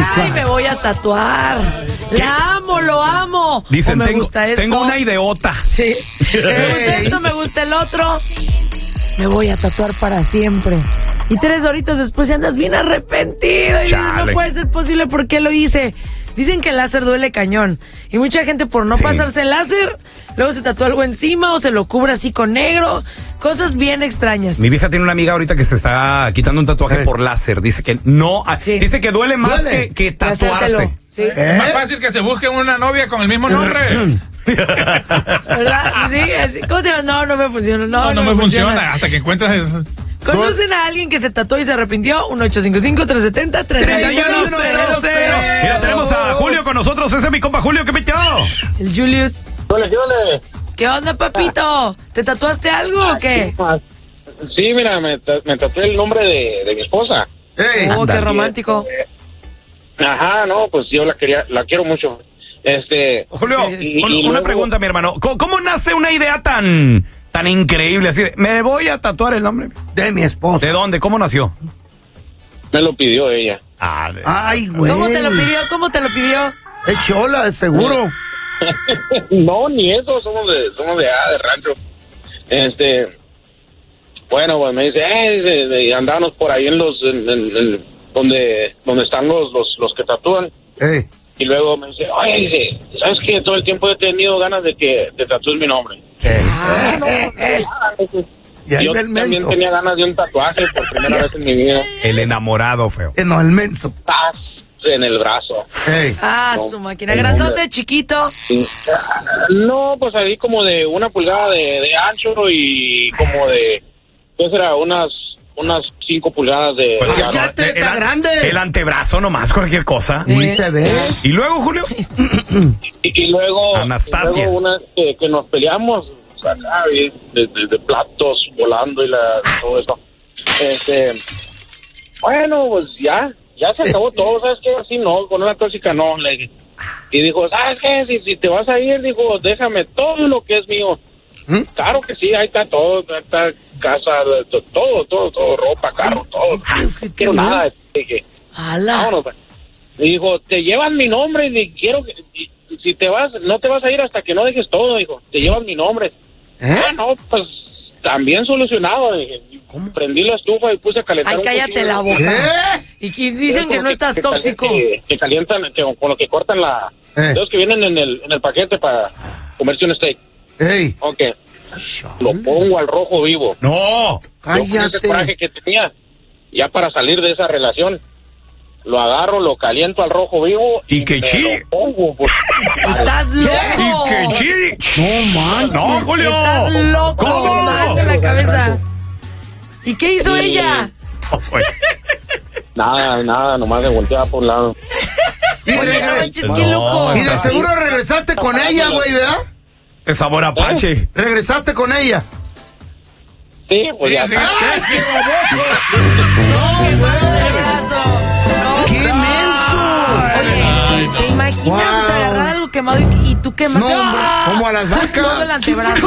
Ay, me voy a tatuar. La amo, lo amo. Dicen, me gusta esto. tengo una ideota. Sí. Me gusta esto, me gusta el otro. Me voy a tatuar para siempre. Y 3 horitas después ya andas bien arrepentido. Y dices, no puede ser posible, ¿por qué lo hice? Dicen que el láser duele cañón. Y mucha gente por no pasarse el láser, luego se tatúa algo encima o se lo cubre así con negro. Cosas bien extrañas. Mi vieja tiene una amiga ahorita que se está quitando un tatuaje por láser. Dice que no, dice que duele más que tatuarse. Sí. Es más fácil que se busque una novia con el mismo nombre. ¿Verdad? Sí, ¿cómo te llamas? No me funciona. No me funciona. Hasta que encuentras eso. ¿Conocen a alguien que se tatuó y se arrepintió? 1-855-370-3100. Mira, tenemos a Julio con nosotros. Ese es mi compa Julio, ¿qué metió? El Julius. Hola. ¿Qué onda, papito? ¿Te tatuaste algo o qué? Sí, mira, me tatué el nombre de mi esposa. Oh, qué romántico. Ajá, no, pues yo la quiero mucho. Julio, una pregunta, mi hermano. ¿Cómo nace una idea tan increíble así? Me voy a tatuar el nombre de mi esposa. ¿De dónde? ¿Cómo nació? Me lo pidió ella. Ay, güey. ¿Cómo te lo pidió? Es chola, de seguro. No, ni eso, somos de rancho. Bueno, pues me dice, andábamos por ahí en donde están los que tatúan. Y luego me dice, oye, dice, ¿sabes qué? Todo el tiempo he tenido ganas de que te tatúes mi nombre. Yo también tenía ganas de un tatuaje por primera vez en mi vida. El enamorado, feo. No, el menso. En el brazo. Su máquina. ¿Grandote, chiquito? No, pues ahí como de 1 pulgada de ancho y como de, ¿qué será? Unas 5 pulgadas de... Pues ya está grande. El antebrazo nomás, cualquier cosa. Se ve. ¿Y luego, Julio? y luego... Anastasia. Y luego una que nos peleamos, acá, de platos volando y todo eso. Bueno, pues ya se acabó todo, ¿sabes qué? Así no, con una tóxica no, le dije. Y dijo, ¿sabes qué? Si te vas a ir, dijo, déjame todo lo que es mío. Claro que sí, ahí está todo, está casa, todo, ropa, carro, todo. No quiero nada. Dije, vámonos. Y dijo, te llevan mi nombre y quiero que, si te vas, no te vas a ir hasta que no dejes todo, dijo, te llevan mi nombre. No, pues también solucionado. Dije, prendí la estufa y puse a calentar. Ay, cállate la boca. Y dicen que no estás tóxico. Que calientan, con lo que cortan los que vienen en el paquete para comerse un steak. Ok. Lo pongo al rojo vivo. No. Cállate. Ese coraje que tenía, ya para salir de esa relación, lo agarro, lo caliento al rojo vivo y que chille. Estás loco. Y que chille. No, man. No, Julio. Estás loco. ¿Cómo? Mal de la cabeza. ¿Y qué hizo ella? Nada, nomás se volteaba por un lado. Oye, no manches, qué loco. Y de seguro regresaste con ella, güey, ¿verdad? De sabor apache. ¿Regresaste con ella? Sí, pues ya. Sí. ¡Ay, qué baboso! ¡No, qué mano del brazo! No, ¡Qué menso! Oye, ¿te imaginas agarrar algo quemado y tú quemando? No, hombre, como a las vacas. Todo el antebrazo.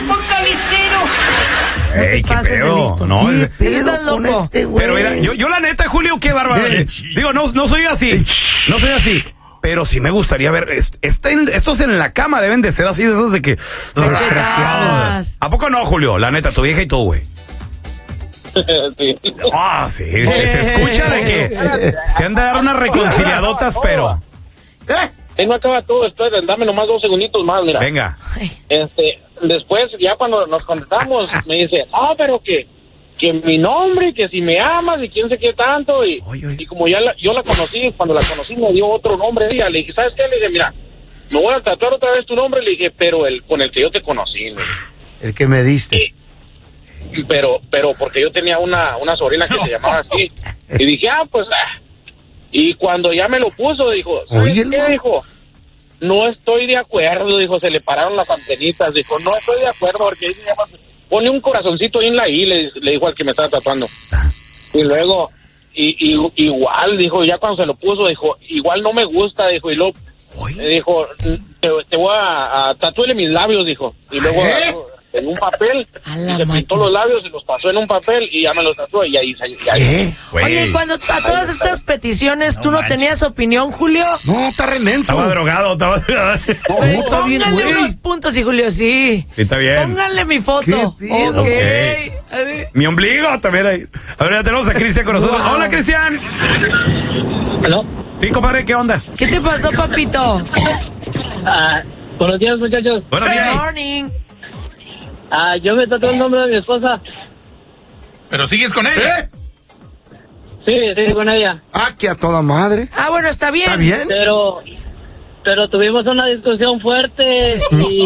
Ey, qué pedo. No, eso estás loco. Pero mira, yo la neta, Julio, qué bárbaro. Digo, no soy así. No soy así. Pero sí me gustaría ver, estos en la cama deben de ser así, de esos de que... Cachetadas. ¿A poco no, Julio? La neta, tu vieja y tú, güey. Sí. Se escucha de que se han de dar unas reconciliadotas, pero... No acaba todo, dame nomás 2 segunditos más, mira. Venga. Después, ya cuando nos contestamos, me dice, pero que mi nombre, que si me amas y quién sé qué tanto, y como yo la conocí, cuando la conocí me dio otro nombre, le dije, ¿sabes qué? Le dije, mira, me voy a tatuar otra vez tu nombre, le dije, pero con el que yo te conocí, el que me diste. Pero porque yo tenía una sobrina que se llamaba así, y dije, y cuando ya me lo puso, dijo, ¿sabes qué? Dijo, no estoy de acuerdo, dijo, se le pararon las antenitas, dijo, no estoy de acuerdo, porque pone un corazoncito ahí en la I, le dijo al que me estaba tatuando. Y luego, igual, dijo, ya cuando se lo puso, dijo, igual no me gusta, dijo, y luego, dijo, te voy a tatuarle mis labios, dijo. Y luego en un papel. A Y la se pintó máquina. los labios y los pasó en un papel y ya me los tatuó y ahí ¿Qué? Oye, cuando a todas estas peticiones, ¿tú no tenías opinión, Julio? No, está remento. Estaba drogado. Güey, está bien, pónganle güey. unos puntos, y Julio, sí. Sí, está bien. Pónganle mi foto. ¿Qué pedo? Ok. Ok. Mi ombligo también ahí. A ver, ya tenemos a Cristian con nosotros. Wow. Hola, Cristian. ¿Aló? Sí, compadre, ¿qué onda? ¿Qué te pasó, papito? Buenos días, muchachos. Buenos Good días. morning. Yo me tatué el nombre de mi esposa. Pero sigues con ella. ¿Eh? Sí, con ella. Ah, que a toda madre. Ah, bueno, está bien. ¿Está bien? Pero tuvimos una discusión fuerte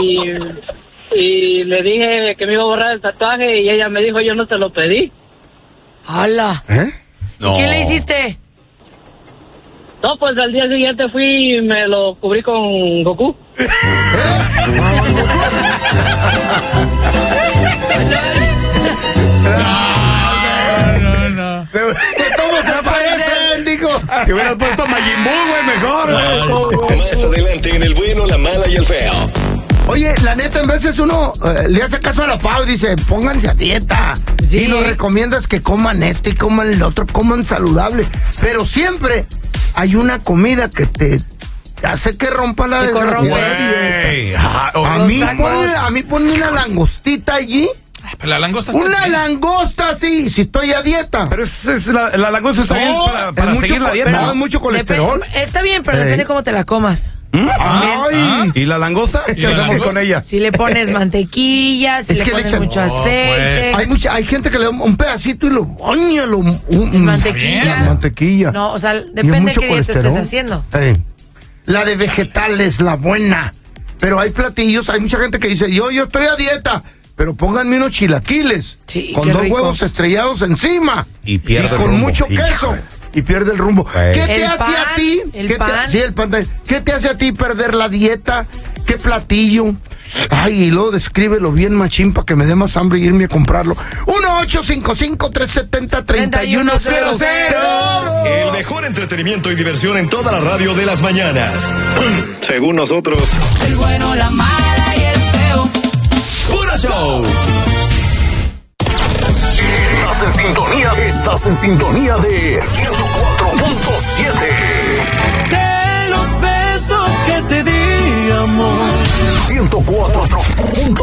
y le dije que me iba a borrar el tatuaje y ella me dijo, yo no te lo pedí. ¡Hala! ¿Eh? No. ¿Qué le hiciste? No, pues al día siguiente fui y me lo cubrí con Goku. ¿Cómo se parecen, digo? Si hubieras puesto Majin Buu, güey, mejor. Más adelante en El Bueno, la Mala y el Feo. Oye, la neta, en veces uno le hace caso a la Pau y dice, pónganse a dieta. Sí. Y nos recomiendas que coman esto y coman el otro, coman saludable. Pero siempre hay una comida que te hace que rompa la Te corrompe. desgraciada Güey. dieta. Ah, A mí, tacos. ponme una langostita allí. Pero la langosta está Una bien. langosta, sí, si estoy a dieta. Pero la langosta está bien para es mucho seguir la dieta. no, es mucho colesterol. Está bien, pero Ey. depende cómo te la comas. Ay. ¿Y la langosta? ¿Qué la hacemos langosta? con ella? Si le pones mantequilla, si Es le que le pones echan- mucho No, aceite. Hay gente que le da un pedacito y lo baña, mantequilla. La mantequilla. No, o sea, Y es depende de mucho qué dieta estés colesterol. haciendo. Ey. La de vegetales, la buena. Pero hay platillos, hay mucha gente que dice, yo estoy a dieta, pero pónganme unos chilaquiles. Sí, con qué 2 rico. huevos estrellados encima. Y pierde el con rumbo. mucho Híjole. queso. Y pierde el rumbo. Ey. ¿Qué te El hace pan, a ti? el ¿Qué te- pan. sí, el pan. ¿Qué te hace a ti perder la dieta? ¿Qué platillo? Ay, y luego descríbelo bien, machín, para que me dé más hambre y irme a comprarlo. 1-855-370-3100. El mejor entretenimiento y diversión en toda la radio de las mañanas. Según nosotros. El bueno, la mala y el feo. ¡Puro show! Estás en sintonía de 104.7. De los besos que te di, amor. 104.7.